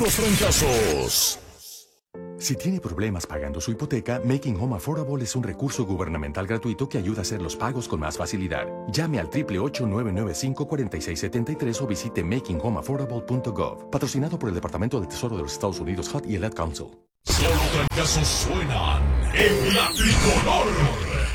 los trancazos. Si tiene problemas pagando su hipoteca, Making Home Affordable es un recurso gubernamental gratuito que ayuda a hacer los pagos con más facilidad. Llame al 888-995-4673 o visite makinghomeaffordable.gov. Patrocinado por el Departamento del Tesoro de los Estados Unidos, HUD y el Ad Council. Solo trancazos suenan en la tricolor.